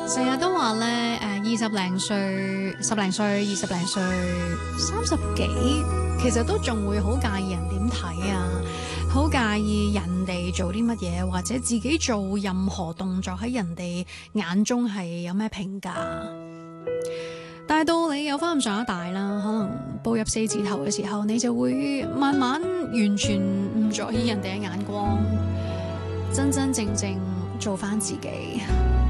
成日都話咧，20零歲、10零歲、20零歲、30幾，其實都仲會好介意人點睇啊，好介意人哋做啲乜嘢，或者自己做任何動作喺人哋眼中係有咩評價。但係到你有翻咁上下大啦，可能步入4字頭嘅時候，你就會慢慢完全唔在意人哋嘅眼光，真真正正做翻自己。